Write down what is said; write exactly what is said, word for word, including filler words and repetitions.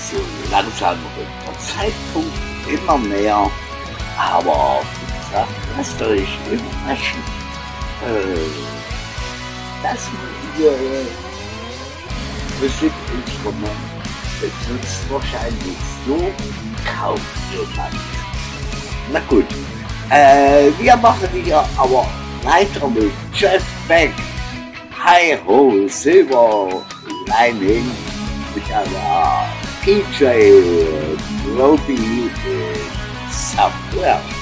so langsam rückt der Zeitpunkt immer näher. Aber wie gesagt, lasst euch überraschen. Äh, das ihr Musikinstrument besitzt wahrscheinlich so kaum jemand. Na gut, äh, wir machen hier aber weiter mit Jeff Beck, Hi Ho Silver Lining mit einer P J Roby Somewhere.